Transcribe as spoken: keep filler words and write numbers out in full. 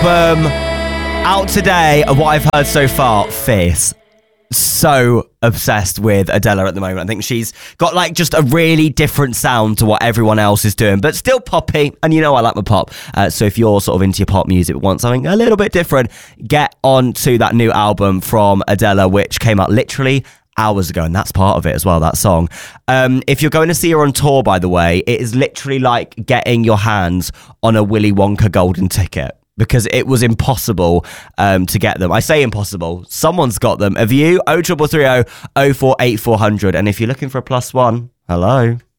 album out today, and what I've heard so far, fierce. So obsessed with Adele at the moment. I think she's got like just a really different sound to what everyone else is doing, but still poppy. And you know I like my pop. Uh, so if you're sort of into your pop music but want something a little bit different, get on to that new album from Adele, which came out literally hours ago, and that's part of it as well, that song. Um, if you're going to see her on tour, by the way, it is literally like getting your hands on a Willy Wonka golden ticket, because it was impossible um, to get them. I say impossible. Someone's got them. Have you? oh triple three oh oh four eight four hundred. And if you're looking for a plus one, hello.